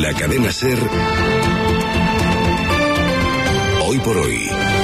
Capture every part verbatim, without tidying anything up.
la cadena SER, Hoy por Hoy,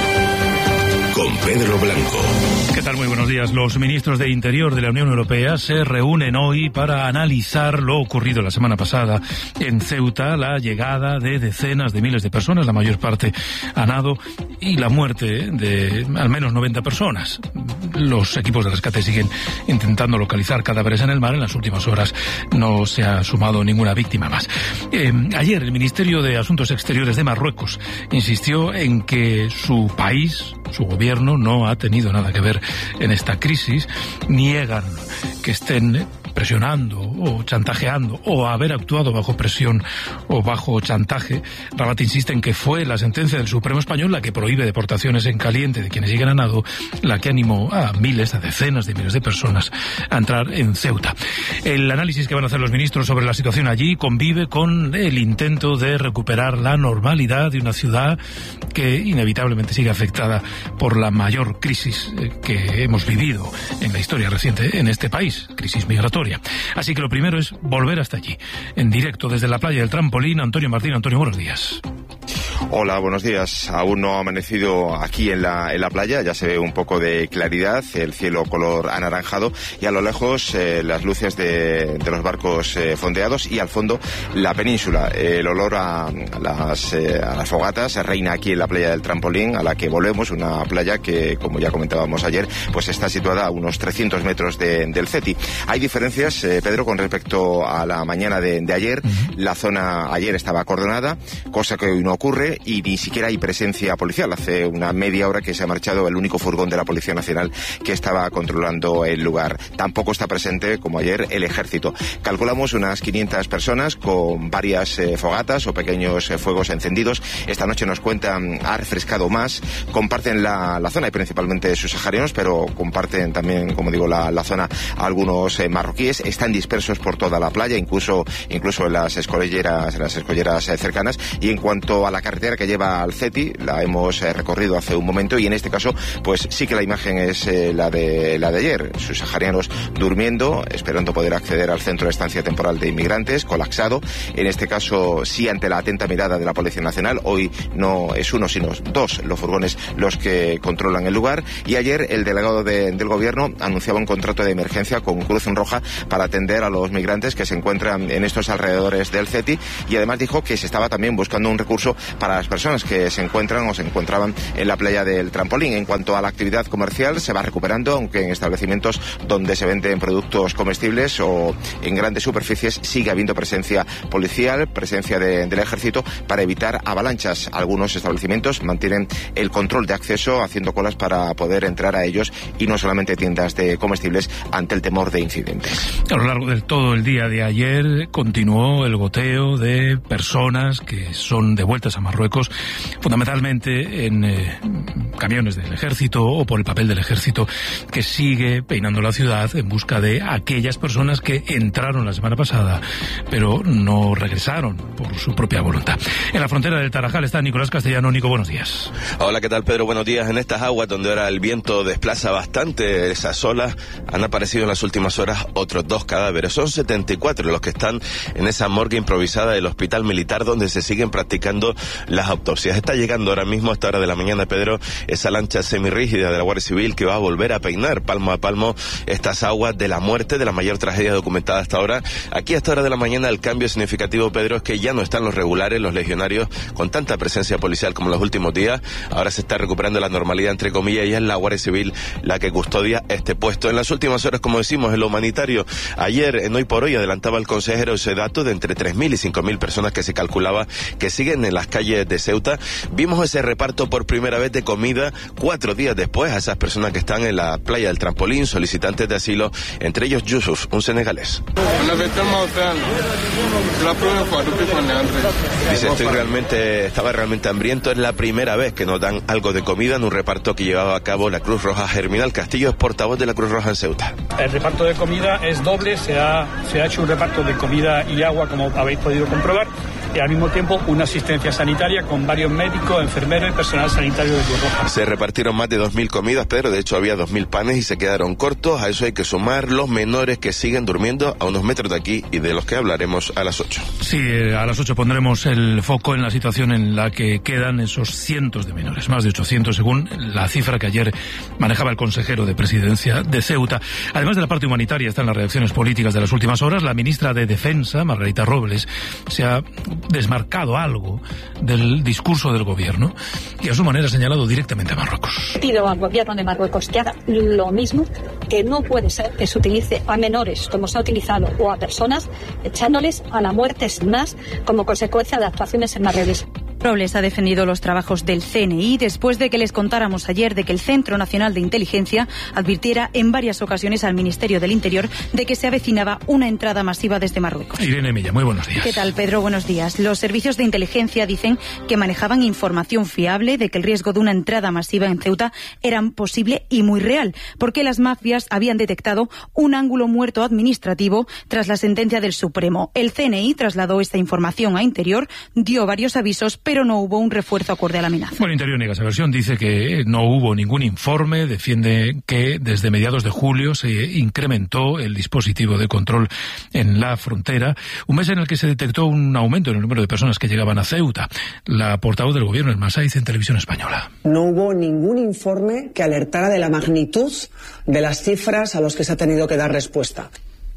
con Pedro Blanco. ¿Qué tal? Muy buenos días. Los ministros de Interior de la Unión Europea se reúnen hoy para analizar lo ocurrido la semana pasada en Ceuta, la llegada de decenas de miles de personas, la mayor parte a nado, y la muerte de al menos noventa personas. Los equipos de rescate siguen intentando localizar cadáveres en el mar. En las últimas horas no se ha sumado ninguna víctima más. Eh, ayer el Ministerio de Asuntos Exteriores de Marruecos insistió en que su país, su gobierno, no ha tenido nada que ver en esta crisis. Niegan que estén presionando o chantajeando o haber actuado bajo presión o bajo chantaje. Rabat insiste en que fue la sentencia del Supremo Español la que prohíbe deportaciones en caliente de quienes lleguen a nado, la que animó a miles, a decenas de miles de personas a entrar en Ceuta. El análisis que van a hacer los ministros sobre la situación allí convive con el intento de recuperar la normalidad de una ciudad que inevitablemente sigue afectada por la mayor crisis que hemos vivido en la historia reciente en este país, crisis migratoria. Así que lo primero es volver hasta allí. En directo desde la playa del Trampolín, Antonio Martín. Antonio, buenos días. Hola, buenos días. Aún no ha amanecido aquí en la, en la playa, ya se ve un poco de claridad, el cielo color anaranjado y a lo lejos eh, las luces de, de los barcos eh, fondeados y al fondo la península. El olor a, a, las, eh, a las fogatas reina aquí en la playa del Trampolín, a la que volvemos, una playa que, como ya comentábamos ayer, pues está situada a unos trescientos metros de, del CETI. Hay diferencias, eh, Pedro, con respecto a la mañana de, de ayer. Uh-huh. La zona ayer estaba acordonada, cosa que hoy no ocurre, y ni siquiera hay presencia policial. Hace una media hora que se ha marchado el único furgón de la Policía Nacional que estaba controlando el lugar. Tampoco está presente, como ayer, el ejército. Calculamos unas quinientas personas con varias eh, fogatas o pequeños eh, fuegos encendidos. Esta noche nos cuentan, ha refrescado más. Comparten la, la zona y principalmente subsaharianos, pero comparten también, como digo, la, la zona algunos eh, marroquíes. Están dispersos por toda la playa, incluso incluso en las escolleras, en las escolleras eh, cercanas. Y en cuanto a la carretera que lleva al CETI, la hemos eh, recorrido hace un momento y en este caso pues sí que la imagen es eh, la de la de ayer, subsaharianos durmiendo, esperando poder acceder al centro de estancia temporal de inmigrantes, colapsado. En este caso sí, ante la atenta mirada de la Policía Nacional. Hoy no es uno sino dos los furgones los que controlan el lugar, y ayer el delegado de, del gobierno anunciaba un contrato de emergencia con Cruz Roja para atender a los migrantes que se encuentran en estos alrededores del CETI, y además dijo que se estaba también buscando un recurso para las personas que se encuentran o se encontraban en la playa del Trampolín. En cuanto a la actividad comercial, se va recuperando, aunque en establecimientos donde se venden productos comestibles o en grandes superficies sigue habiendo presencia policial, presencia de, del ejército para evitar avalanchas. Algunos establecimientos mantienen el control de acceso, haciendo colas para poder entrar a ellos, y no solamente tiendas de comestibles ante el temor de incidentes. A lo largo de todo el día de ayer continuó el goteo de personas que son devueltas a Marruecos, fundamentalmente en eh, camiones del ejército o por el papel del ejército, que sigue peinando la ciudad en busca de aquellas personas que entraron la semana pasada pero no regresaron por su propia voluntad. En la frontera del Tarajal está Nicolás Castellano. Nico, buenos días. Hola, ¿qué tal, Pedro? Buenos días. En estas aguas donde ahora el viento desplaza bastante esas olas, han aparecido en las últimas horas otros dos cadáveres. Son setenta y cuatro los que están en esa morgue improvisada del Hospital Militar, donde se siguen practicando las autopsias. Está llegando ahora mismo a esta hora de la mañana, Pedro, esa lancha semirrígida de la Guardia Civil que va a volver a peinar palmo a palmo estas aguas de la muerte, de la mayor tragedia documentada hasta ahora. Aquí a esta hora de la mañana el cambio significativo, Pedro, es que ya no están los regulares, los legionarios con tanta presencia policial como en los últimos días. Ahora se está recuperando la normalidad, entre comillas, y es la Guardia Civil la que custodia este puesto. En las últimas horas, como decimos, en lo humanitario, ayer en Hoy por Hoy adelantaba el consejero ese dato de entre tres mil y cinco mil personas que se calculaba que siguen en las calles de Ceuta. Vimos ese reparto por primera vez de comida cuatro días después a esas personas que están en la playa del Trampolín, solicitantes de asilo, entre ellos Yusuf, un senegalés. Dice, estoy realmente, estaba realmente hambriento, es la primera vez que nos dan algo de comida en un reparto que llevaba a cabo la Cruz Roja. Germinal Castillo es portavoz de la Cruz Roja en Ceuta. El reparto de comida es doble, se ha, se ha hecho un reparto de comida y agua, como habéis podido comprobar, y al mismo tiempo una asistencia sanitaria sanitaria con varios médicos, enfermeros y personal sanitario de Cruz Roja. Se repartieron más de dos mil comidas, Pedro. De hecho, había dos mil panes y se quedaron cortos. A eso hay que sumar los menores que siguen durmiendo a unos metros de aquí y de los que hablaremos a las ocho. Sí, a las ocho pondremos el foco en la situación en la que quedan esos cientos de menores, más de ochocientos según la cifra que ayer manejaba el consejero de Presidencia de Ceuta. Además de la parte humanitaria están las reacciones políticas de las últimas horas. La ministra de Defensa, Margarita Robles, se ha desmarcado algo del discurso del gobierno y a su manera ha señalado directamente a Marruecos. Pido al gobierno de Marruecos que haga lo mismo, que no puede ser que se utilice a menores como se ha utilizado o a personas echándoles a la muerte sin más como consecuencia de actuaciones en Marruecos. Robles ha defendido los trabajos del C N I después de que les contáramos ayer de que el Centro Nacional de Inteligencia advirtiera en varias ocasiones al Ministerio del Interior de que se avecinaba una entrada masiva desde Marruecos. Irene Milla, muy buenos días. ¿Qué tal, Pedro? Buenos días. Los servicios de inteligencia dicen que manejaban información fiable de que el riesgo de una entrada masiva en Ceuta era posible y muy real, porque las mafias habían detectado un ángulo muerto administrativo tras la sentencia del Supremo. El C N I trasladó esta información a Interior, dio varios avisos, pero no hubo un refuerzo acorde a la amenaza. Bueno, Interior niega esa versión, dice que no hubo ningún informe, defiende que desde mediados de julio se incrementó el dispositivo de control en la frontera, un mes en el que se detectó un aumento en el número de personas que llegaban a Ceuta. La portavoz del gobierno, Esma Saiz, en Televisión Española. No hubo ningún informe que alertara de la magnitud de las cifras a los que se ha tenido que dar respuesta.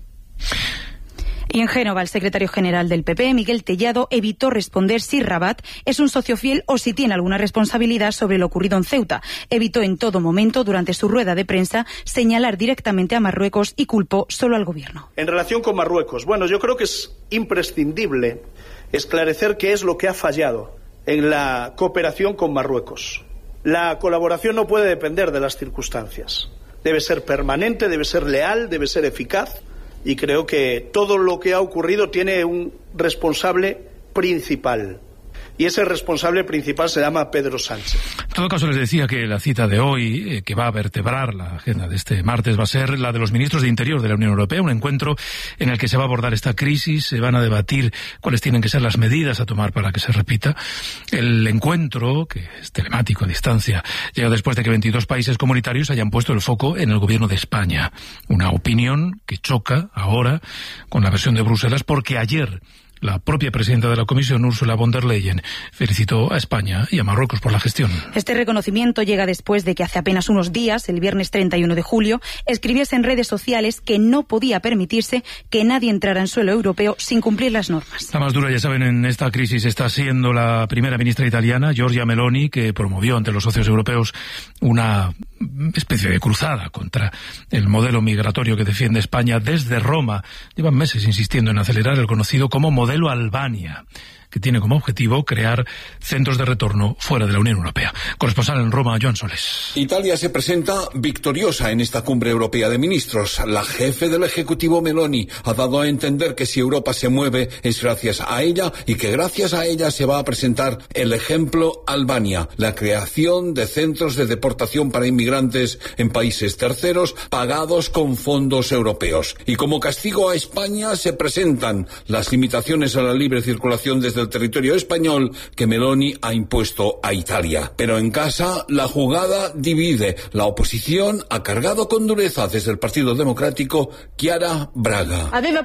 Y en Génova, el secretario general del P P, Miguel Tellado, evitó responder si Rabat es un socio fiel o si tiene alguna responsabilidad sobre lo ocurrido en Ceuta. Evitó en todo momento, durante su rueda de prensa, señalar directamente a Marruecos y culpó solo al gobierno. En relación con Marruecos, bueno, yo creo que es imprescindible esclarecer qué es lo que ha fallado en la cooperación con Marruecos. La colaboración no puede depender de las circunstancias. Debe ser permanente, debe ser leal, debe ser eficaz. Y creo que todo lo que ha ocurrido tiene un responsable principal. Y ese responsable principal se llama Pedro Sánchez. En todo caso, les decía que la cita de hoy, eh, que va a vertebrar la agenda de este martes, va a ser la de los ministros de Interior de la Unión Europea, un encuentro en el que se va a abordar esta crisis, se van a debatir cuáles tienen que ser las medidas a tomar para que se repita. El encuentro, que es telemático a distancia, llega después de que veintidós países comunitarios hayan puesto el foco en el gobierno de España. Una opinión que choca ahora con la versión de Bruselas, porque ayer la propia presidenta de la Comisión, Ursula von der Leyen, felicitó a España y a Marruecos por la gestión. Este reconocimiento llega después de que hace apenas unos días, el viernes treinta y uno de julio, escribiese en redes sociales que no podía permitirse que nadie entrara en suelo europeo sin cumplir las normas. La más dura, ya saben, en esta crisis está siendo la primera ministra italiana, Giorgia Meloni, que promovió ante los socios europeos una especie de cruzada contra el modelo migratorio que defiende España desde Roma. Llevan meses insistiendo en acelerar el conocido como modelo Albania, que tiene como objetivo crear centros de retorno fuera de la Unión Europea. Corresponsal en Roma, Joan Soles. Italia se presenta victoriosa en esta cumbre europea de ministros. La jefe del Ejecutivo, Meloni, ha dado a entender que si Europa se mueve es gracias a ella y que gracias a ella se va a presentar el ejemplo Albania, la creación de centros de deportación para inmigrantes en países terceros pagados con fondos europeos. Y como castigo a España se presentan las limitaciones a la libre circulación desde del territorio español que Meloni ha impuesto a Italia. Pero en casa la jugada divide. La oposición ha cargado con dureza desde el Partido Democrático Chiara Braga. Había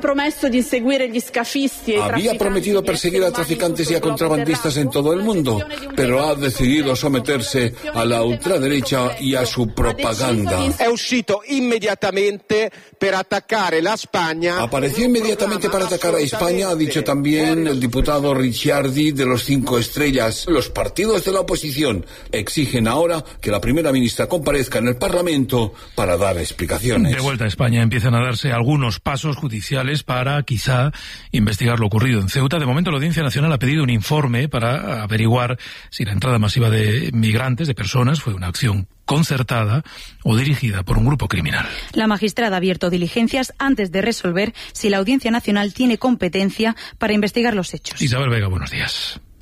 prometido perseguir a traficantes y a contrabandistas en todo el mundo, pero ha decidido someterse a la ultraderecha y a su propaganda. Apareció inmediatamente para atacar a España, ha dicho también el diputado Ricciardi de los Cinco Estrellas. Los partidos de la oposición exigen ahora que la primera ministra comparezca en el Parlamento para dar explicaciones. De vuelta a España empiezan a darse algunos pasos judiciales para quizá investigar lo ocurrido en Ceuta. De momento la Audiencia Nacional ha pedido un informe para averiguar si la entrada masiva de migrantes, de personas, fue una acción concertada o dirigida por un grupo criminal. La magistrada ha abierto diligencias antes de resolver si la Audiencia Nacional tiene competencia para investigar los hechos. Isabel Vega, buenos días.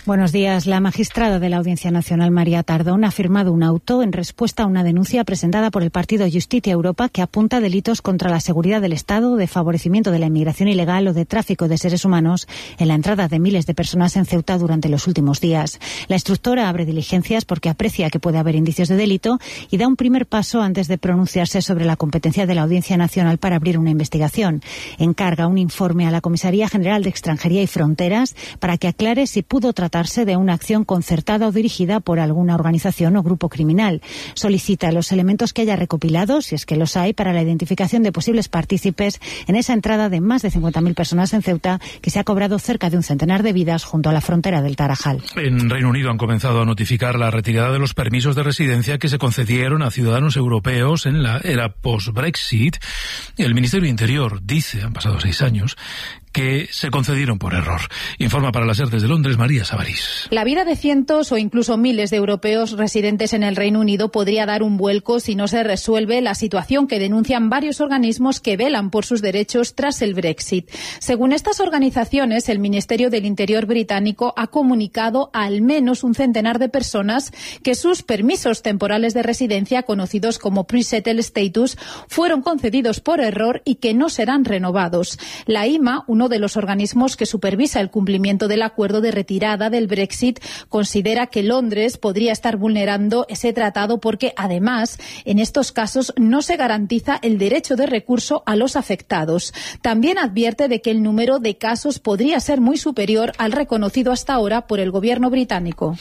Buenos días. La magistrada de la Audiencia Nacional, María Tardón, ha firmado un auto en respuesta a una denuncia presentada por el partido Justicia Europa que apunta a delitos contra la seguridad del Estado, de favorecimiento de la inmigración ilegal o de tráfico de seres humanos en la entrada de miles de personas en Ceuta durante los últimos días. La instructora abre diligencias porque aprecia que puede haber indicios de delito y da un primer paso antes de pronunciarse sobre la competencia de la Audiencia Nacional para abrir una investigación. Encarga un informe a la Comisaría General de Extranjería y Fronteras para que aclare si pudo tratarse de una acción concertada o dirigida por alguna organización o grupo criminal. Solicita los elementos que haya recopilado, si es que los hay, para la identificación de posibles partícipes en esa entrada de más de cincuenta mil personas en Ceuta, que se ha cobrado cerca de un centenar de vidas junto a la frontera del Tarajal. En Reino Unido han comenzado a notificar la retirada de los permisos de residencia que se concedieron a ciudadanos europeos en la era post-Brexit. El Ministerio de Interior dice, han pasado seis años, que se concedieron por error. Informa para las E R desde Londres, María Sabarís. La vida de cientos o incluso miles de europeos residentes en el Reino Unido podría dar un vuelco si no se resuelve la situación que denuncian varios organismos que velan por sus derechos tras el Brexit. Según estas organizaciones, el Ministerio del Interior británico ha comunicado a al menos un centenar de personas que sus permisos temporales de residencia, conocidos como pre-settled status, fueron concedidos por error y que no serán renovados. La I M A, un Uno de los organismos que supervisa el cumplimiento del acuerdo de retirada del Brexit, considera que Londres podría estar vulnerando ese tratado porque, además, en estos casos no se garantiza el derecho de recurso a los afectados. También advierte de que el número de casos podría ser muy superior al reconocido hasta ahora por el gobierno británico.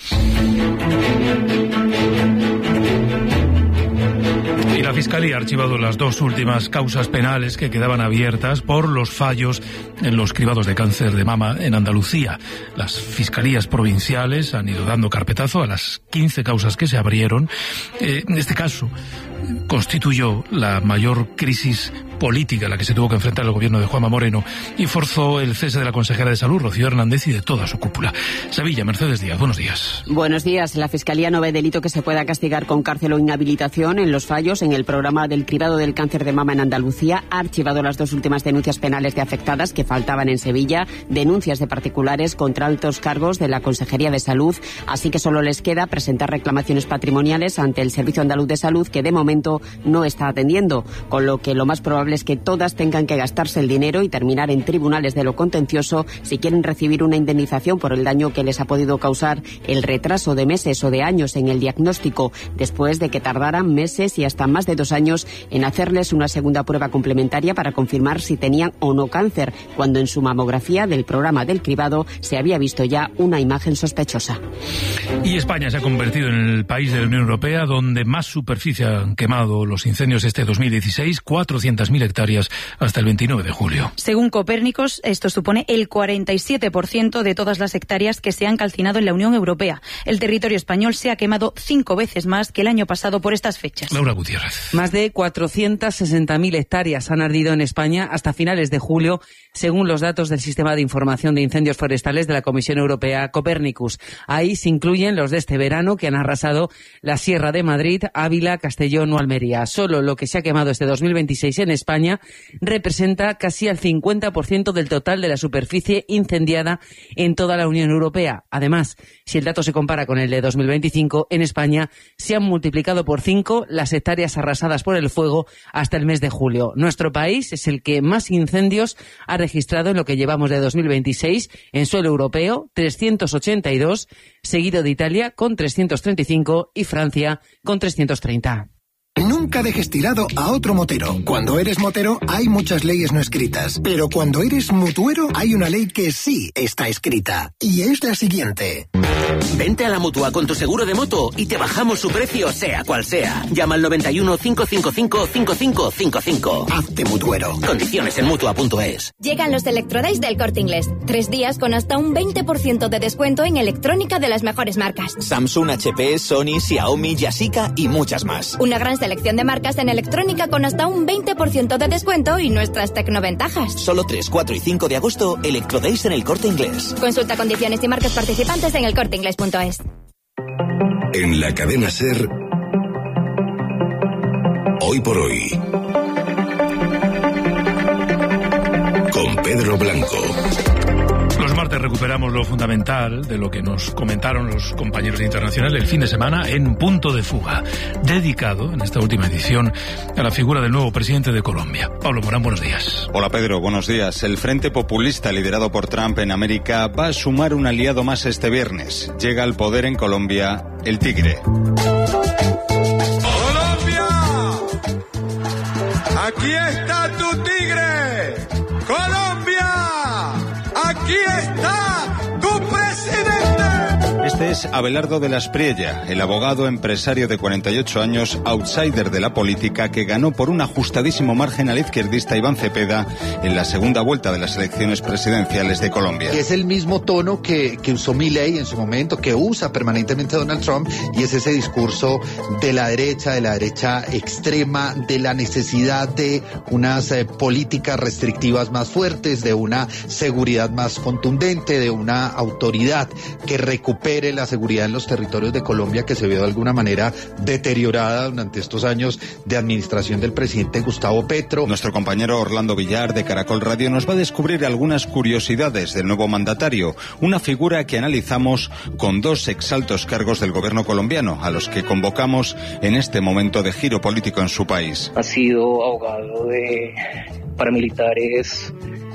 Y la Fiscalía ha archivado las dos últimas causas penales que quedaban abiertas por los fallos en los cribados de cáncer de mama en Andalucía. Las fiscalías provinciales han ido dando carpetazo a las quince causas que se abrieron. Eh, en este caso, constituyó la mayor crisis política a la que se tuvo que enfrentar el gobierno de Juanma Moreno y forzó el cese de la consejera de Salud, Rocío Hernández, y de toda su cúpula. Sevilla, Mercedes Díaz, buenos días. Buenos días. La Fiscalía no ve delito que se pueda castigar con cárcel o inhabilitación en los fallos en el programa del cribado del cáncer de mama en Andalucía. Ha archivado las dos últimas denuncias penales de afectadas que faltaban en Sevilla, denuncias de particulares contra altos cargos de la Consejería de Salud, así que solo les queda presentar reclamaciones patrimoniales ante el Servicio Andaluz de Salud, que de momento no está atendiendo, con lo que lo más probable es que todas tengan que gastarse el dinero y terminar en tribunales de lo contencioso si quieren recibir una indemnización por el daño que les ha podido causar el retraso de meses o de años en el diagnóstico, después de que tardaran meses y hasta más de dos años en hacerles una segunda prueba complementaria para confirmar si tenían o no cáncer, cuando en su mamografía del programa del cribado se había visto ya una imagen sospechosa. Y España se ha convertido en el país de la Unión Europea donde más superficie han quemado los incendios este dos mil dieciséis, cuatrocientas mil hectáreas hasta el veintinueve de julio. Según Copérnicos, esto supone el cuarenta y siete por ciento de todas las hectáreas que se han calcinado en la Unión Europea. El territorio español se ha quemado cinco veces más que el año pasado por estas fechas. Laura Gutiérrez. Más de cuatrocientas sesenta mil hectáreas han ardido en España hasta finales de julio, según los datos del Sistema de Información de Incendios Forestales de la Comisión Europea Copérnicus. Ahí se incluyen los de este verano, que han arrasado la Sierra de Madrid, Ávila, Castellón o Almería. Solo lo que se ha quemado este dos mil veintiséis en España representa casi el cincuenta por ciento del total de la superficie incendiada en toda la Unión Europea. Además, si el dato se compara con el de dos mil veinticinco, en España se han multiplicado por cinco las hectáreas arrasadas por el fuego hasta el mes de julio. Nuestro país es el que más incendios ha registrado en lo que llevamos de dos mil veintiséis en suelo europeo, trescientos ochenta y dos, seguido de Italia con trescientos treinta y cinco y Francia con trescientos treinta. Nunca dejes tirado a otro motero. Cuando eres motero hay muchas leyes no escritas, pero cuando eres mutuero hay una ley que sí está escrita, y es la siguiente. Vente a la Mutua con tu seguro de moto y te bajamos su precio sea cual sea. Llama al noventa y uno, cinco cinco cinco, cinco cinco cinco cinco. Hazte mutuero. Condiciones en mutua punto es. Llegan los Electrodays del Corte Inglés. Tres días con hasta un veinte por ciento de descuento en electrónica de las mejores marcas. Samsung, H P, Sony, Xiaomi, Yashica y muchas más. Una gran selección de marcas en electrónica con hasta un veinte por ciento de descuento y nuestras tecnoventajas. Solo tres, cuatro y cinco de agosto, Electrodays en el Corte Inglés. Consulta condiciones y marcas participantes en el corte inglés punto es. En la cadena SER, Hoy por Hoy, con Pedro Blanco. Los martes recuperamos recuperamos lo fundamental de lo que nos comentaron los compañeros de Internacional el fin de semana en Punto de Fuga, dedicado en esta última edición a la figura del nuevo presidente de Colombia. Pablo Morán, buenos días. Hola Pedro, buenos días. El Frente Populista liderado por Trump en América va a sumar un aliado más este viernes. Llega al poder en Colombia el Tigre. ¡Colombia! ¡Aquí está tu tigre! ¡Colombia! ¡Aquí está tu presidente! Este es Abelardo de la Espriella, el abogado empresario de cuarenta y ocho años, outsider de la política, que ganó por un ajustadísimo margen al izquierdista Iván Cepeda en la segunda vuelta de las elecciones presidenciales de Colombia. Es el mismo tono que, que usó Milei en su momento, que usa permanentemente Donald Trump, y es ese discurso de la derecha, de la derecha extrema, de la necesidad de unas eh, políticas restrictivas más fuertes, de una seguridad más contundente, de una autoridad que recupere la seguridad en los territorios de Colombia, que se vio de alguna manera deteriorada durante estos años de administración del presidente Gustavo Petro. Nuestro compañero Orlando Villar de Caracol Radio nos va a descubrir algunas curiosidades del nuevo mandatario, una figura que analizamos con dos exaltos cargos del gobierno colombiano, a los que convocamos en este momento de giro político en su país. Ha sido abogado de paramilitares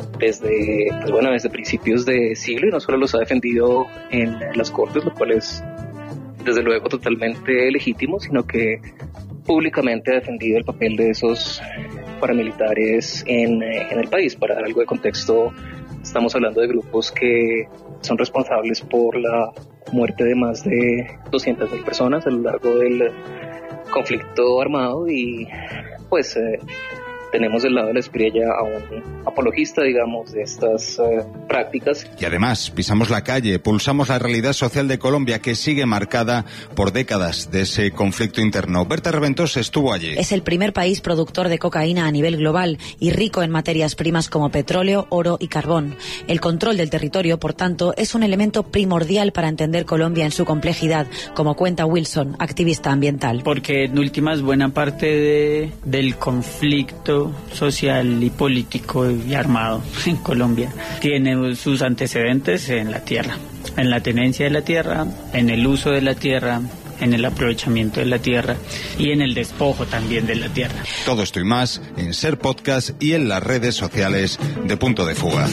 desde, pues bueno, desde principios de siglo, y no solo los ha defendido en las cortes, lo cual es desde luego totalmente legítimo, sino que públicamente ha defendido el papel de esos paramilitares en, en el país. Para dar algo de contexto, estamos hablando de grupos que son responsables por la muerte de más de doscientas mil personas a lo largo del conflicto armado, y pues eh, tenemos del lado de la Espriella a un apologista, digamos, de estas eh, prácticas. Y además, pisamos la calle, pulsamos la realidad social de Colombia, que sigue marcada por décadas de ese conflicto interno. Berta Reventós estuvo allí. Es el primer país productor de cocaína a nivel global y rico en materias primas como petróleo, oro y carbón. El control del territorio, por tanto, es un elemento primordial para entender Colombia en su complejidad, como cuenta Wilson, activista ambiental. Porque en últimas, buena parte de, del conflicto social y político y armado en Colombia tiene sus antecedentes en la tierra, en la tenencia de la tierra, en el uso de la tierra, en el aprovechamiento de la tierra y en el despojo también de la tierra. Todo esto y más en Ser Podcast y en las redes sociales de Punto de Fuga.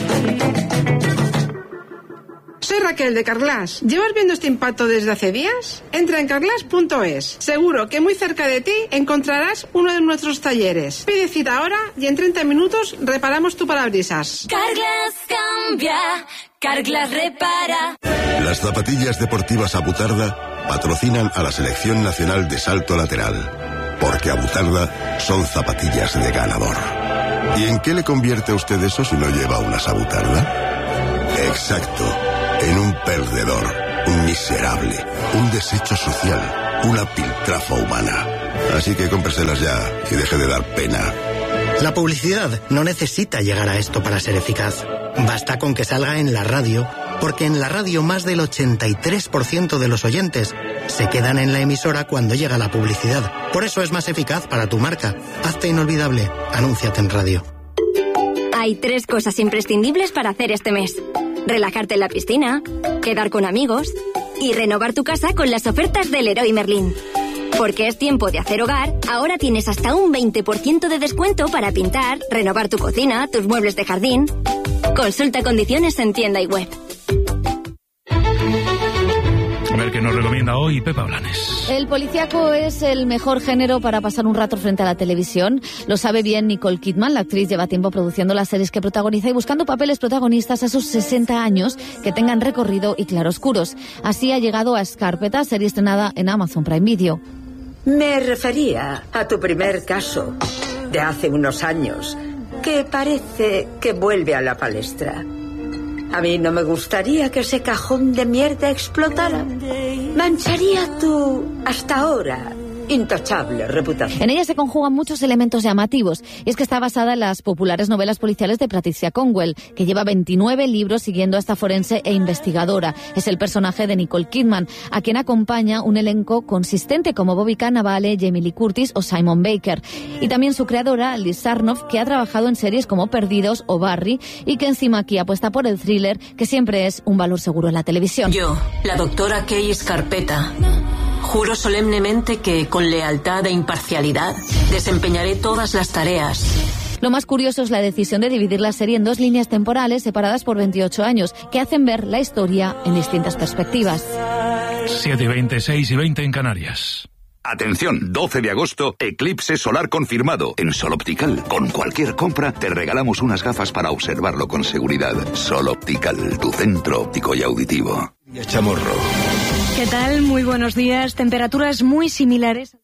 Soy Raquel de Carglass. ¿Llevas viendo este impacto desde hace días? Entra en carglass punto es. Seguro que muy cerca de ti encontrarás uno de nuestros talleres. Pide cita ahora y en treinta minutos reparamos tu parabrisas. Carglass cambia, Carglass repara. Las zapatillas deportivas Abutarda patrocinan a la Selección Nacional de Salto Lateral, porque Abutarda son zapatillas de ganador. ¿Y en qué le convierte a usted eso si no lleva unas Abutarda? Exacto. En un perdedor, un miserable, un desecho social, una piltrafa humana. Así que cómpreselas ya y deje de dar pena. La publicidad no necesita llegar a esto para ser eficaz. Basta con que salga en la radio, porque en la radio más del ochenta y tres por ciento de los oyentes se quedan en la emisora cuando llega la publicidad. Por eso es más eficaz para tu marca. Hazte inolvidable. Anúnciate en radio. Hay tres cosas imprescindibles para hacer este mes: relajarte en la piscina, quedar con amigos y renovar tu casa con las ofertas del Leroy Merlin. Porque es tiempo de hacer hogar, ahora tienes hasta un veinte por ciento de descuento para pintar, renovar tu cocina, tus muebles de jardín. Consulta condiciones en tienda y web. A ver qué nos recomienda hoy Pepa Blanes. El policíaco es el mejor género para pasar un rato frente a la televisión. Lo sabe bien Nicole Kidman. La actriz lleva tiempo produciendo las series que protagoniza y buscando papeles protagonistas a sus sesenta años que tengan recorrido y claroscuros. Así ha llegado a Escarpeta, serie estrenada en Amazon Prime Video. Me refería a tu primer caso de hace unos años, que parece que vuelve a la palestra. A mí no me gustaría que ese cajón de mierda explotara. Mancharía tu hasta ahora intachable reputación. En ella se conjugan muchos elementos llamativos, y es que está basada en las populares novelas policiales de Patricia Cornwell, que lleva veintinueve libros siguiendo a esta forense e investigadora. Es el personaje de Nicole Kidman, a quien acompaña un elenco consistente como Bobby Cannavale, Jamie Lee Curtis o Simon Baker. Y también su creadora, Liz Sarnoff, que ha trabajado en series como Perdidos o Barry, y que encima aquí apuesta por el thriller, que siempre es un valor seguro en la televisión. Yo, la doctora Kay Scarpetta, juro solemnemente que, con lealtad e imparcialidad, desempeñaré todas las tareas. Lo más curioso es la decisión de dividir la serie en dos líneas temporales separadas por veintiocho años, que hacen ver la historia en distintas perspectivas. siete y veinte, seis y veinte en Canarias. Atención, doce de agosto, eclipse solar confirmado en Sol Optical. Con cualquier compra te regalamos unas gafas para observarlo con seguridad. Sol Optical, tu centro óptico y auditivo. Chamorro. ¿Qué tal? Muy buenos días. Temperaturas muy similares.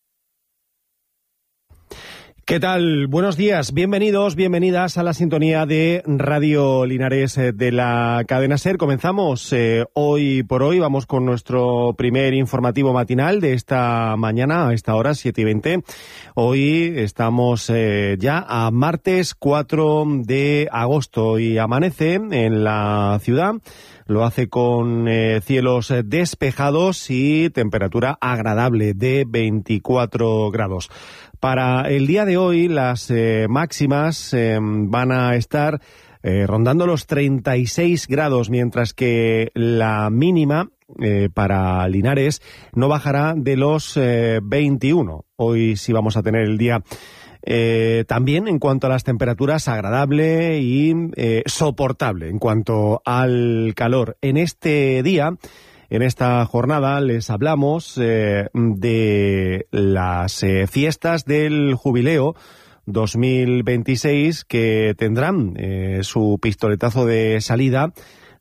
¿Qué tal? Buenos días, bienvenidos, bienvenidas a la sintonía de Radio Linares eh, de la cadena SER. Comenzamos eh, hoy por hoy, vamos con nuestro primer informativo matinal de esta mañana, a esta hora, siete y veinte. Hoy estamos eh, ya a martes cuatro de agosto y amanece en la ciudad. Lo hace con eh, cielos despejados y temperatura agradable de veinticuatro grados. Para el día de hoy las eh, máximas eh, van a estar eh, rondando los treinta y seis grados, mientras que la mínima eh, para Linares no bajará de los eh, veintiuno. Hoy sí vamos a tener el día Eh, también en cuanto a las temperaturas agradable y eh, soportable en cuanto al calor. En este día, en esta jornada, les hablamos eh, de las eh, fiestas del Jubileo dos mil veintiséis, que tendrán eh, su pistoletazo de salida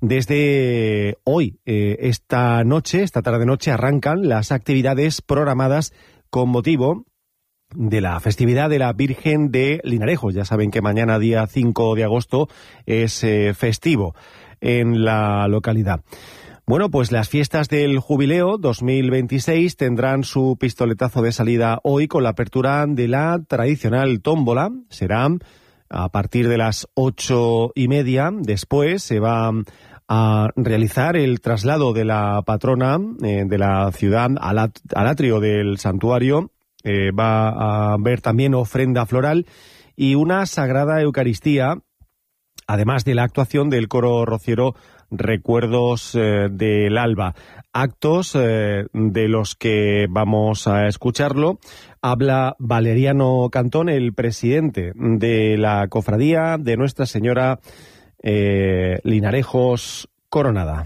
desde hoy. Eh, esta noche, esta tarde-noche, arrancan las actividades programadas con motivo de la festividad de la Virgen de Linarejos. Ya saben que mañana, día cinco de agosto, es eh, festivo en la localidad. Bueno, pues las fiestas del Jubileo dos mil veintiséis tendrán su pistoletazo de salida hoy con la apertura de la tradicional tómbola. Será a partir de las ocho y media. Después se va a realizar el traslado de la patrona eh, de la ciudad al, at- al atrio del santuario. Eh, va a haber también ofrenda floral y una sagrada Eucaristía, además de la actuación del coro rociero Recuerdos eh, del Alba. Actos eh, de los que vamos a escucharlo. Habla Valeriano Cantón, el presidente de la cofradía de Nuestra Señora eh, Linarejos Coronada.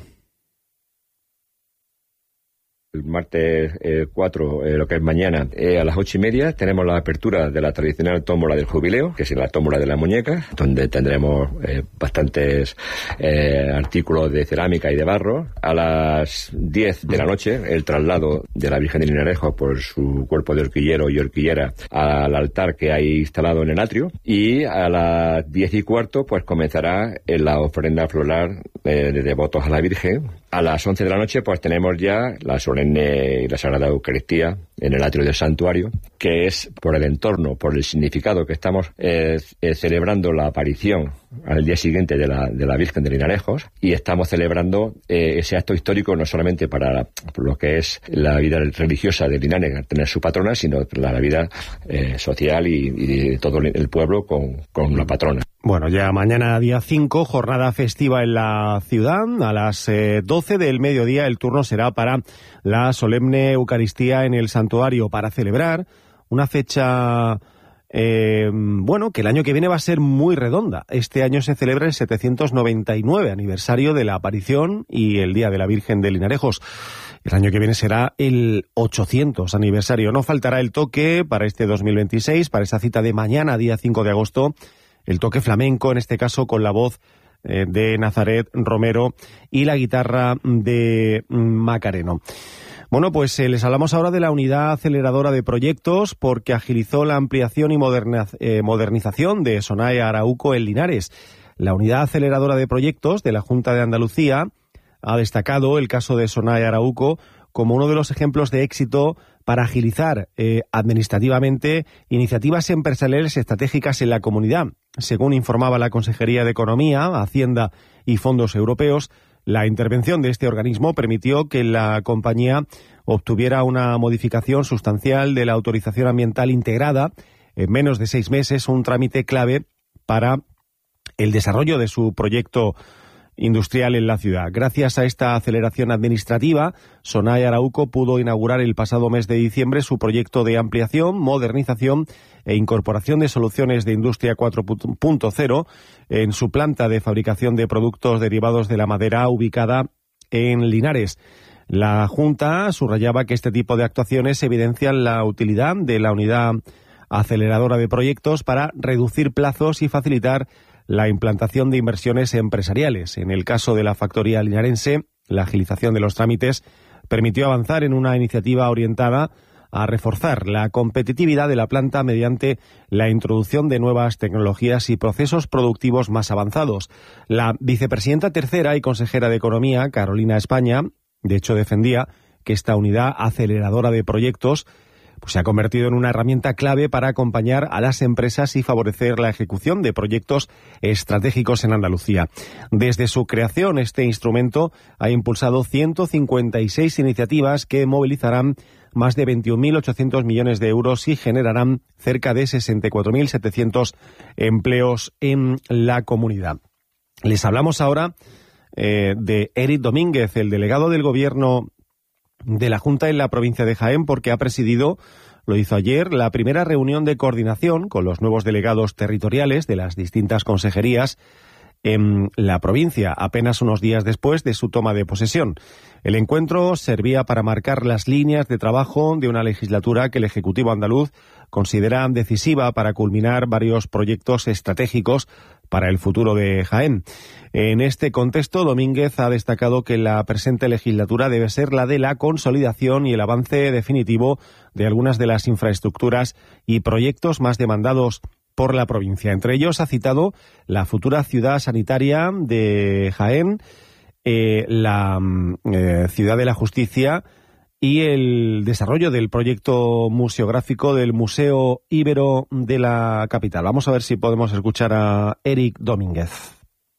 El martes eh, cuatro, eh, lo que es mañana, eh, a las ocho y media, tenemos la apertura de la tradicional tómbola del Jubileo, que es la tómbola de la muñeca, donde tendremos eh, bastantes eh, artículos de cerámica y de barro. A las diez de la noche, el traslado de la Virgen de Linarejos por su cuerpo de horquillero y horquillera al altar que hay instalado en el atrio. Y a las diez y cuarto, pues comenzará eh, la ofrenda floral eh, de devotos a la Virgen. A las once de la noche, pues tenemos ya la solemnidad y la Sagrada Eucaristía en el atrio del santuario, que es por el entorno, por el significado que estamos eh, eh, celebrando la aparición al día siguiente de la, de la Virgen de Linarejos, y estamos celebrando eh, ese acto histórico no solamente para lo que es la vida religiosa de Linares, tener su patrona, sino la, la vida eh, social y, y de todo el pueblo con, con la patrona. Bueno, ya mañana día cinco, jornada festiva en la ciudad. A las eh, doce del mediodía el turno será para la solemne Eucaristía en el santuario, para celebrar una fecha, eh, bueno, que el año que viene va a ser muy redonda. Este año se celebra el setecientos noventa y nueve aniversario de la aparición y el Día de la Virgen de Linarejos. El año que viene será el ochocientos aniversario. No faltará el toque para este dos mil veintiséis, para esa cita de mañana, día cinco de agosto, el toque flamenco, en este caso con la voz eh, de Nazaret Romero y la guitarra de Macareno. Bueno, pues eh, les hablamos ahora de la unidad aceleradora de proyectos, porque agilizó la ampliación y moderna, eh, modernización de Sonae Arauco en Linares. La unidad aceleradora de proyectos de la Junta de Andalucía ha destacado el caso de Sonae Arauco como uno de los ejemplos de éxito para agilizar eh, administrativamente iniciativas empresariales estratégicas en la comunidad. Según informaba la Consejería de Economía, Hacienda y Fondos Europeos, la intervención de este organismo permitió que la compañía obtuviera una modificación sustancial de la autorización ambiental integrada en menos de seis meses, un trámite clave para el desarrollo de su proyecto industrial en la ciudad. Gracias a esta aceleración administrativa, Sonai Arauco pudo inaugurar el pasado mes de diciembre su proyecto de ampliación, modernización e incorporación de soluciones de Industria cuatro punto cero en su planta de fabricación de productos derivados de la madera ubicada en Linares. La Junta subrayaba que este tipo de actuaciones evidencian la utilidad de la unidad aceleradora de proyectos para reducir plazos y facilitar la implantación de inversiones empresariales. En el caso de la factoría linarense, la agilización de los trámites permitió avanzar en una iniciativa orientada a reforzar la competitividad de la planta mediante la introducción de nuevas tecnologías y procesos productivos más avanzados. La vicepresidenta tercera y consejera de Economía, Carolina España, de hecho defendía que esta unidad aceleradora de proyectos pues se ha convertido en una herramienta clave para acompañar a las empresas y favorecer la ejecución de proyectos estratégicos en Andalucía. Desde su creación, este instrumento ha impulsado ciento cincuenta y seis iniciativas que movilizarán más de veintiún mil ochocientos millones de euros y generarán cerca de sesenta y cuatro mil setecientos empleos en la comunidad. Les hablamos ahora eh, de Eric Domínguez, el delegado del Gobierno de la Junta en la provincia de Jaén, porque ha presidido, lo hizo ayer, la primera reunión de coordinación con los nuevos delegados territoriales de las distintas consejerías en la provincia, apenas unos días después de su toma de posesión. El encuentro servía para marcar las líneas de trabajo de una legislatura que el Ejecutivo andaluz considera decisiva para culminar varios proyectos estratégicos para el futuro de Jaén. En este contexto, Domínguez ha destacado que la presente legislatura debe ser la de la consolidación y el avance definitivo de algunas de las infraestructuras y proyectos más demandados por la provincia. Entre ellos ha citado la futura ciudad sanitaria de Jaén, eh, la eh, ciudad de la justicia y el desarrollo del proyecto museográfico del Museo Íbero de la capital. Vamos a ver si podemos escuchar a Eric Domínguez.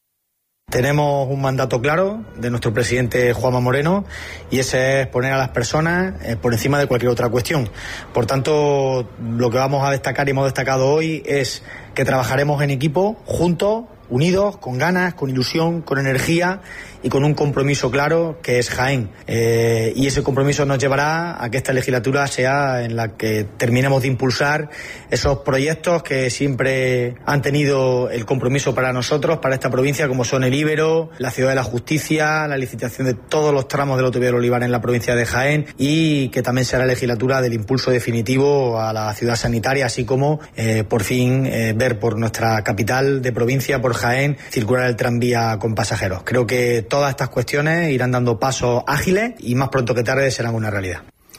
Tenemos un mandato claro de nuestro presidente Juanma Moreno y ese es poner a las personas eh, por encima de cualquier otra cuestión. Por tanto, lo que vamos a destacar y hemos destacado hoy es que trabajaremos en equipo, juntos, unidos, con ganas, con ilusión, con energía y con un compromiso claro que es Jaén. Eh, y ese compromiso nos llevará a que esta legislatura sea en la que terminemos de impulsar esos proyectos que siempre han tenido el compromiso para nosotros, para esta provincia, como son el Íbero, la Ciudad de la Justicia, la licitación de todos los tramos del autovía del Olivar en la provincia de Jaén y que también será legislatura del impulso definitivo a la ciudad sanitaria, así como eh, por fin eh, ver por nuestra capital de provincia, por Jaén, circular el tranvía con pasajeros. Creo que todas estas cuestiones irán dando pasos ágiles y más pronto que tarde serán una realidad.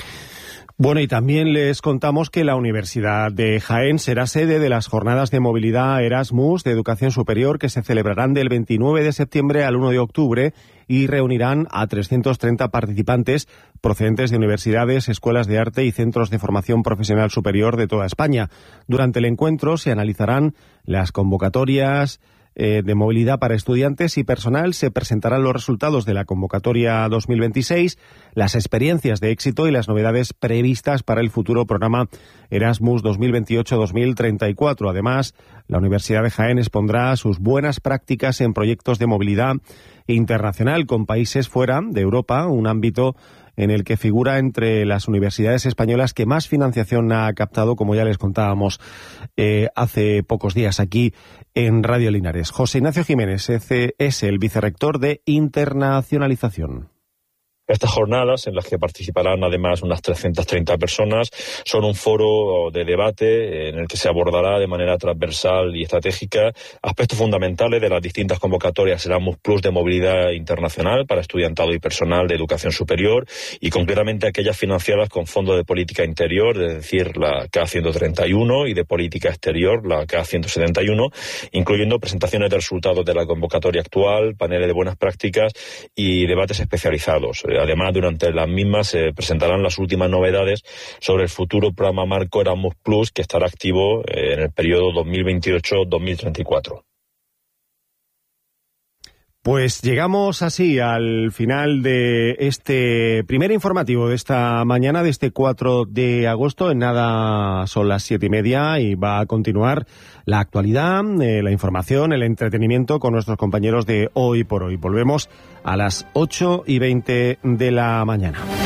Bueno, y también les contamos que la Universidad de Jaén será sede de las jornadas de movilidad Erasmus de Educación Superior que se celebrarán del veintinueve de septiembre al uno de octubre y reunirán a trescientos treinta participantes procedentes de universidades, escuelas de arte y centros de formación profesional superior de toda España. Durante el encuentro se analizarán las convocatorias eh, de movilidad para estudiantes y personal, se presentarán los resultados de la convocatoria dos mil veintiséis, las experiencias de éxito y las novedades previstas para el futuro programa Erasmus dos mil veintiocho dos mil treinta y cuatro. Además, la Universidad de Jaén expondrá sus buenas prácticas en proyectos de movilidad internacional con países fuera de Europa, un ámbito en el que figura entre las universidades españolas que más financiación ha captado, como ya les contábamos eh, hace pocos días aquí en Radio Linares. José Ignacio Jiménez es el vicerrector de Internacionalización. Estas jornadas, en las que participarán además unas trescientas treinta personas, son un foro de debate en el que se abordará de manera transversal y estratégica aspectos fundamentales de las distintas convocatorias Erasmus Plus de movilidad internacional para estudiantado y personal de educación superior y concretamente aquellas financiadas con fondos de política interior, es decir, la K ciento treinta y uno y de política exterior, la K ciento setenta y uno, incluyendo presentaciones de resultados de la convocatoria actual, paneles de buenas prácticas y debates especializados. Además, durante las mismas se presentarán las últimas novedades sobre el futuro programa marco Erasmus Plus, que estará activo en el periodo dos mil veintiocho dos mil treinta y cuatro. Pues llegamos así al final de este primer informativo de esta mañana, de este cuatro de agosto. En nada son las siete y media y va a continuar la actualidad, eh, la información, el entretenimiento con nuestros compañeros de Hoy por Hoy. Volvemos a las ocho y veinte de la mañana.